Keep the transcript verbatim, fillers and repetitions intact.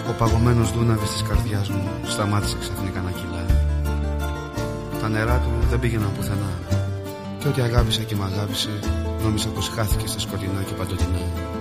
Ο παγωμένος δούναβης της καρδιάς μου σταμάτησε ξαφνικά να κυλάει. Τα νερά του δεν πήγαιναν πουθενά. Και ό,τι αγάπησα και μ' αγάπησε νόμιζα πως χάθηκε στα σκοτεινά και παντοτινά.